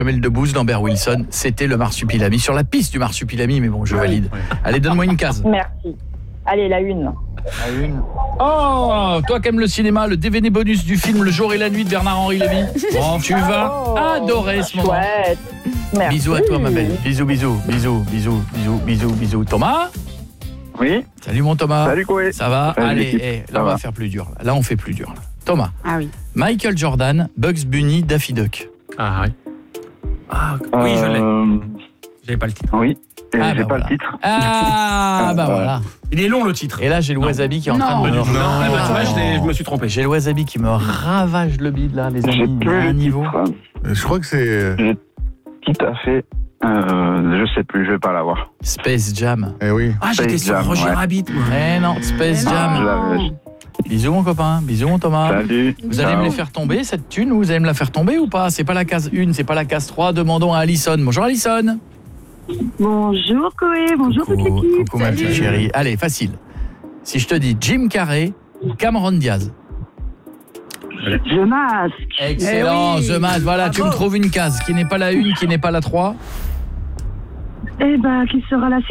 Jamel Debbouze dans Bear Wilson, c'était le marsupilami. Sur la piste du marsupilami, mais bon, je valide. Allez, donne-moi une case. Merci. Allez, la une. La une. Oh, toi qui aimes le cinéma, le DVD bonus du film Le jour et la nuit de Bernard-Henri Lévy. Bon, tu vas adorer ce moment. Chouette. Merci. Bisous à toi, ma belle. Bisous, bisous, bisous, bisous, bisous, bisous, bisous. Thomas ? Oui. Salut mon Thomas. Salut Koé. Ça va ? Salut, Allez, l'équipe. là Ça on va va. faire plus dur. Là on fait plus dur. Là. Thomas. Ah oui. Michael Jordan, Bugs Bunny, Daffy Duck. Ah oui. Ah oui, je l'ai. J'avais pas le titre. Oui. Et Ah, j'ai bah pas voilà. le titre. Ah bah voilà. Il est long le titre. Et là j'ai le wasabi qui est en train de me Non, bah, tu vois, je me suis trompé. J'ai le wasabi qui me ravage le bide là, les J'ai amis. Il y a plus un le niveau. titre. Je crois que c'est... Tout à fait. Je sais plus, je vais pas l'avoir. Space Jam. Eh oui. Ah, j'étais Space sur Jam, Roger ouais. Rabbit, moi. Eh non, Space Jam. Je l'avais. Bisous mon copain, bisous mon Thomas. Salut. Vous allez me les faire tomber cette thune ou vous allez me la faire tomber ou pas? C'est pas la case 1, c'est pas la case 3. Demandons à Alison. Bonjour Alison. Bonjour Koé, bonjour toute Coucou, l'équipe. coucou ma petite chérie. Allez, facile. Si je te dis Jim Carrey, Cameron Diaz. Je masque. Excellent, Eh oui. The Mask. Voilà, tu me trouves une case qui n'est pas la 1, qui n'est pas la 3. Eh ben, qui sera la 6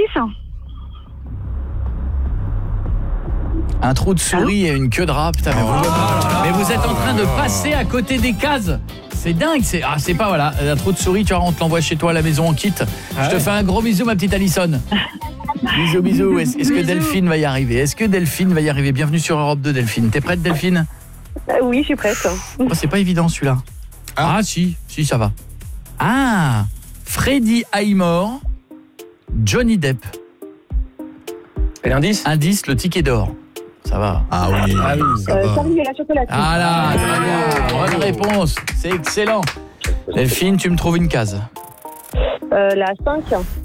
Un trou de souris et une queue de rat. Putain, mais vous êtes en train de passer à côté des cases. C'est dingue, c'est pas voilà, un trou de souris, tu vois, on te l'envoie chez toi à la maison en kit. Je te fais un gros bisou ma petite Alison. Bisous bisous. Est-ce que Delphine va y arriver? Est-ce que Delphine va y arriver? Bienvenue sur Europe 2 Delphine. T'es prête Delphine? Oui, je suis prête. Oh, c'est pas évident celui-là. Ah si ça va. Ah, Freddie Highmore, Johnny Depp. Et l'indice? Indice, le ticket d'or. Ça va. Ah oui, ça va. Charlie et la chocolatine. Ah là, très bien. Bonne réponse. C'est excellent. Delphine, tu me trouves une case. La 5.